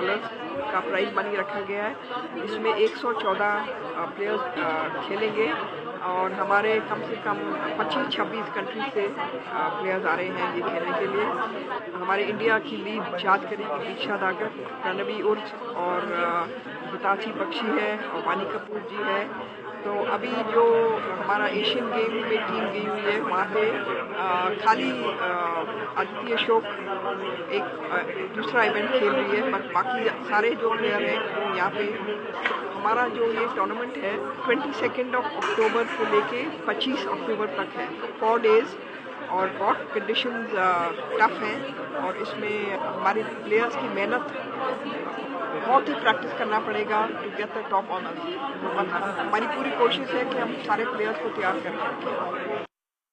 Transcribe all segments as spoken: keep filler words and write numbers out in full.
Dollars का prize money रखा गया है। इसमें एक सौ चौदह प्लेयर्स खेलेंगे और हमारे कम से कम पच्चीस छब्बीस कंट्री से प्लेयर्स आ रहे हैं ये खेलने के लिए। हमारे इंडिया की लीड चार्ज करेगी दीक्षा दागर, प्रणवी उर्ज और हिताची बख्शी है और वानी कपूर जी है। तो अभी जो हमारा एशियन गेम में टीम गई हुई है वहाँ पे आ, खाली आदित्य अशोक एक आ, दूसरा इवेंट खेल रही है, बट बाकी सारे जो प्लेयर हैं वो यहाँ पे। हमारा जो ये टूर्नामेंट है ट्वेंटी सेकेंड ऑफ अक्टूबर से लेके पच्चीस अक्टूबर तक है, फोर डेज और बहुत कंडीशंस टफ हैं और इसमें हमारे प्लेयर्स की मेहनत बहुत ही प्रैक्टिस करना पड़ेगा to get the top honour. हमारी पूरी कोशिश है कि हम सारे प्लेयर्स को तैयार कर सकें।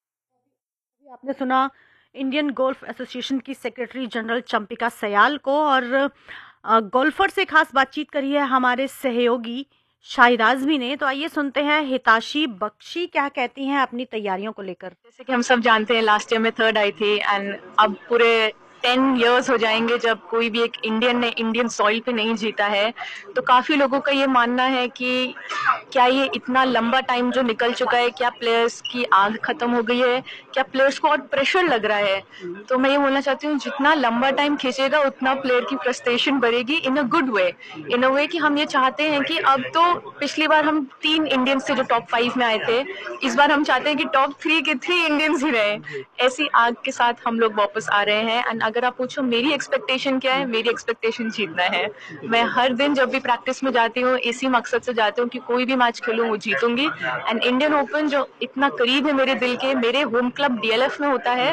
आपने सुना इंडियन गोल्फ एसोसिएशन की सेक्रेटरी जनरल चंपिका सयाल को, और गोल्फर से खास बातचीत करी है हमारे सहयोगी शाहिद आजमी ने। तो आइए सुनते हैं हिताशी बख्शी क्या कहती हैं अपनी तैयारियों को लेकर। जैसे कि हम सब जानते हैं लास्ट ईयर में थर्ड आई थी एंड अब पूरे टेन इयर्स हो जाएंगे जब कोई भी एक इंडियन ने इंडियन सॉइल पे नहीं जीता है। तो काफी लोगों का ये मानना है कि क्या ये इतना लंबा टाइम जो निकल चुका है, क्या प्लेयर्स की आग खत्म हो गई है, क्या प्लेयर्स को और प्रेशर लग रहा है। तो मैं ये बोलना चाहती हूँ जितना लंबा टाइम खींचेगा उतना प्लेयर की फ्रस्ट्रेशन बढ़ेगी इन अ गुड वे, इन अ वे कि हम ये चाहते हैं कि अब तो पिछली बार हम तीन इंडियंस थे जो टॉप फाइव में आए थे, इस बार हम चाहते हैं कि टॉप थ्री के थ्री इंडियंस ही रहे। ऐसी आग के साथ हम लोग वापस आ रहे हैं। एंड अगर आप पूछो मेरी एक्सपेक्टेशन क्या है, मेरी एक्सपेक्टेशन जीतना है। मैं हर दिन जब भी प्रैक्टिस में जाती हूँ इसी मकसद से जाती हूँ कि कोई भी मैच खेलूं वो जीतूंगी। एंड इंडियन ओपन जो इतना करीब है मेरे दिल के, मेरे होम क्लब डीएलएफ में होता है,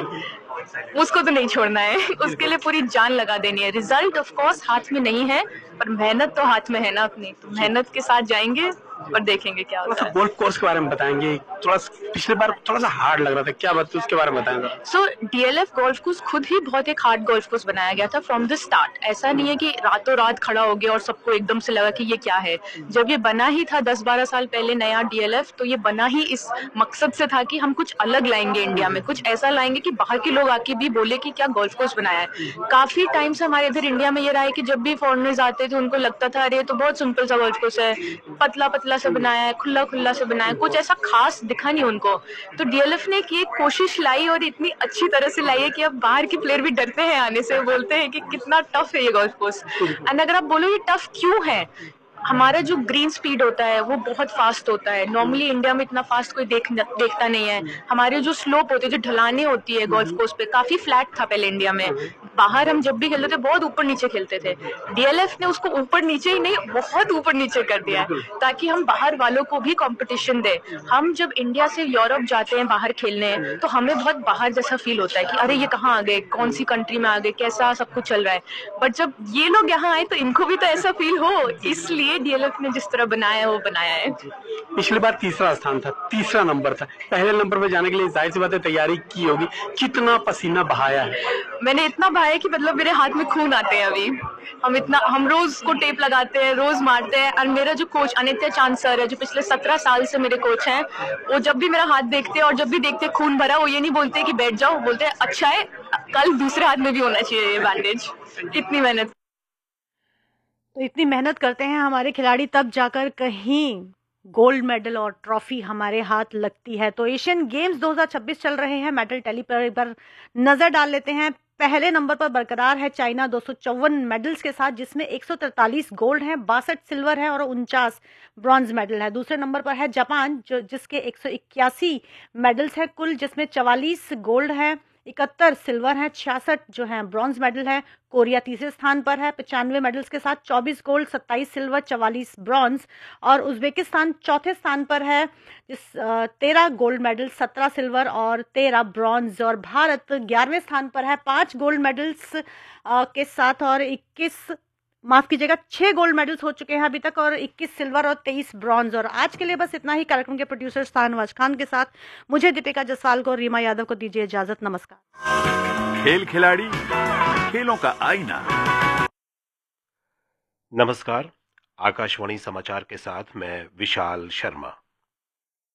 उसको तो नहीं छोड़ना है, उसके लिए पूरी जान लगा देनी है। रिजल्ट ऑफ कोर्स हाथ में नहीं है पर मेहनत तो हाथ में है ना अपनी, तो मेहनत के साथ जाएंगे और देखेंगे क्या होता है। गोल्फ कोर्स के बारे में बताएंगे, थोड़ा पिछले बार थोड़ा सा हार्ड लग रहा था, क्या बात है उसके बारे में बताएंगे। सो डीएलएफ गोल्फ कोर्स खुद ही बहुत एक हार्ड गोल्फ कोर्स बनाया गया था फ्रॉम द स्टार्ट। ऐसा नहीं है कि रातों रात खड़ा हो गया और सबको एकदम से लगा कि ये क्या है। जब ये बना ही था दस बारह साल पहले नया डीएलएफ, तो ये बना ही इस मकसद से था कि हम कुछ अलग लाएंगे इंडिया में, कुछ ऐसा लाएंगे कि बाहर के लोग आके भी बोले कि क्या गोल्फ कोर्स बनाया है। काफी टाइम से हमारे इधर इंडिया में ये रहा है कि जब भी फॉरेनर्स आते थे उनको लगता था अरे तो बहुत सिंपल सा गोल्फ कोर्स है, पतला पतला से बनाया है, खुला खुला से बनाया, कुछ ऐसा खास दिखा नहीं उनको। तो डीएलएफ ने की एक कोशिश लाई और इतनी अच्छी तरह से लाई है कि अब बाहर के प्लेयर भी डरते हैं आने से, बोलते हैं कि कितना टफ है ये गोल्फ कोर्स। एंड अगर आप बोलो ये टफ क्यों है, हमारा जो ग्रीन स्पीड होता है वो बहुत फास्ट होता है। नॉर्मली इंडिया में इतना फास्ट कोई देख देखता नहीं है। हमारे जो स्लोप होते हैं, जो ढलाने होती है गोल्फ कोर्स पे, काफी फ्लैट था पहले इंडिया में। बाहर हम जब भी खेलते थे बहुत ऊपर नीचे खेलते थे। डीएलएफ ने उसको ऊपर नीचे ही नहीं बहुत ऊपर नीचे कर दिया है ताकि हम बाहर वालों को भी कंपटीशन दे। हम जब इंडिया से यूरोप जाते हैं बाहर खेलने तो हमें बहुत बाहर जैसा फील होता है कि अरे ये कहाँ आ गए, कौन सी कंट्री में आ गए, कैसा सब कुछ चल रहा है। बट जब ये लोग यहाँ आए तो इनको भी तो ऐसा फील हो, इसलिए डीएलएफ ने जिस तरह बनाया है वो बनाया है। पिछली बार तीसरा स्थान था, तीसरा नंबर था। पहले नंबर पे जाने के लिए जाहिर सी बात है तैयारी की होगी, कितना पसीना बहाया है? मैंने इतना बहाया कि मतलब मेरे हाथ में खून आते हैं अभी। हम इतना हम रोज को टेप लगाते हैं, रोज मारते हैं। और मेरा जो कोच अनित्य चांद सर है जो पिछले सत्रह साल से मेरे कोच हैं, वो जब भी मेरा हाथ देखते हैं और जब भी देखते हैं खून भरा, वो ये नहीं बोलते कि बैठ जाओ, बोलते हैं अच्छा है कल दूसरे हाथ में भी होना चाहिए ये बैंडेज। इतनी मेहनत, तो इतनी मेहनत करते हैं हमारे खिलाड़ी तब जाकर कहीं गोल्ड मेडल और ट्रॉफी हमारे हाथ लगती है। तो एशियन गेम्स दो हज़ार छब्बीस चल रहे हैं, मेडल टैली पर एक बार नजर डाल लेते हैं। पहले नंबर पर बरकरार है चाइना दो सौ चौवन मेडल्स के साथ, जिसमें एक सौ तैंतालीस गोल्ड हैं, बासठ सिल्वर है और उनचास ब्रॉन्ज मेडल है। दूसरे नंबर पर है जापान जो जिसके एक सौ इक्यासी मेडल्स हैं कुल, जिसमें चवालीस गोल्ड है, इकहत्तर सिल्वर है, छियासठ जो है ब्रॉन्ज मेडल है। कोरिया तीसरे स्थान पर है पचानवे मेडल्स के साथ, चौबीस गोल्ड, सत्ताईस सिल्वर, चवालीस ब्रॉन्ज। और उज्बेकिस्तान चौथे स्थान पर है जिस तेरह गोल्ड मेडल, सत्रह सिल्वर और तेरह ब्रॉन्ज। और भारत ग्यारहवें स्थान पर है पांच गोल्ड मेडल्स के साथ और इक्कीस माफ कीजिएगा छह गोल्ड मेडल्स हो चुके हैं अभी तक और इक्कीस सिल्वर और तेईस ब्रॉन्ज। और आज के लिए बस इतना ही। कार्यक्रम के प्रोड्यूसर शाहनवाज खान के साथ मुझे दीपिका जसवाल को, रीमा यादव को दीजिए इजाजत। नमस्कार। खेल खिलाड़ी, खेलों का आईना। नमस्कार, आकाशवाणी समाचार के साथ मैं विशाल शर्मा।